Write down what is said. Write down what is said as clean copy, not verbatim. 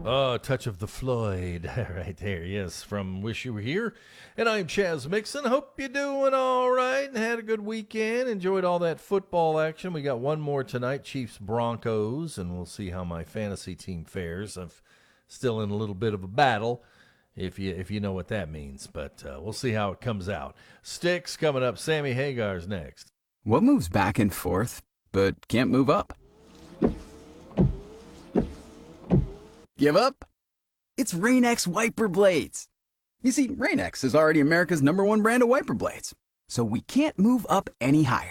Oh, touch of the Floyd right there. Yes, from Wish You Were Here. And I'm Chaz Mixon. Hope you're doing all right and had a good weekend. Enjoyed all that football action. We got one more tonight, Chiefs Broncos, and we'll see how my fantasy team fares. I'm still in a little bit of a battle, if you know what that means, but we'll see how it comes out. Sticks coming up. Sammy Hagar's next. What moves back and forth but can't move up? Give up? It's Rain-X wiper blades. You see, Rain-X is already America's #1 brand of wiper blades, so we can't move up any higher.